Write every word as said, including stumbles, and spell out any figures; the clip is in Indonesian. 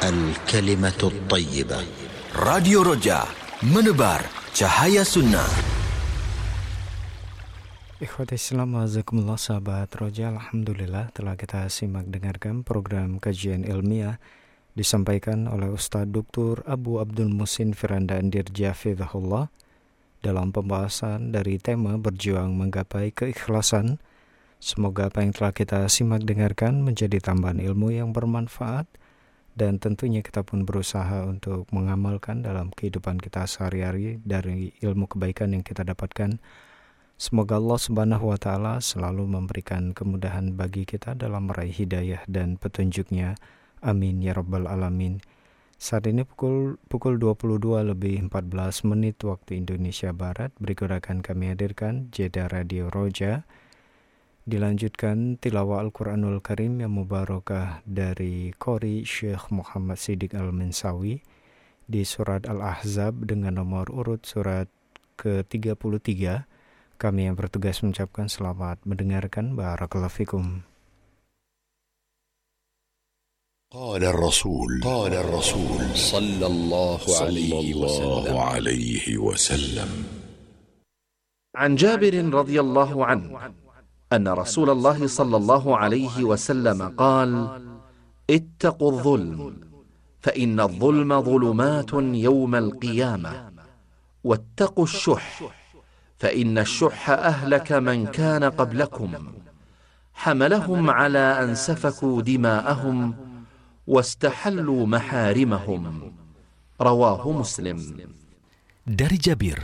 الكلمة الطيبة. راديو رجاء menebar cahaya sunnah. Ikhwati Islam, azakumullah sahabat Roja, alhamdulillah telah kita simak dengarkan program kajian ilmiah disampaikan oleh Ustadz Doktor Abu Abdul Muhsin Firanda Andirja Hafizahullah dalam pembahasan dari tema berjuang menggapai keikhlasan. Semoga apa yang telah kita simak dengarkan menjadi tambahan ilmu yang bermanfaat, dan tentunya kita pun berusaha untuk mengamalkan dalam kehidupan kita sehari-hari dari ilmu kebaikan yang kita dapatkan. Semoga Allah Subhanahu wa Ta'ala selalu memberikan kemudahan bagi kita dalam meraih hidayah dan petunjuknya. Amin ya rabbal alamin. Saat ini pukul pukul dua puluh dua lebih empat belas menit waktu Indonesia Barat. Berikut akan kami hadirkan jeda Radio Roja. Dilanjutkan tilawah Al-Quranul Karim yang mubarakah dari Qori Syekh Muhammad Siddiq Al-Minsawi di surat Al-Ahzab dengan nomor urut surat ke tiga puluh tiga. Kami yang bertugas mengucapkan selamat mendengarkan. Barakallahu fikum. قال الرسول قال الرسول صلى الله عليه وسلم عن جابر رضي الله عنه أن رسول الله صلى الله عليه وسلم قال: اتقوا الظلم فإن الظلم ظلمات يوم القيامة، واتقوا الشح فإن الشح أهلك من كان قبلكم، حملهم على أن سفكوا دماءهم واستحلوا محارمهم. رواه مسلم. Dari Jabir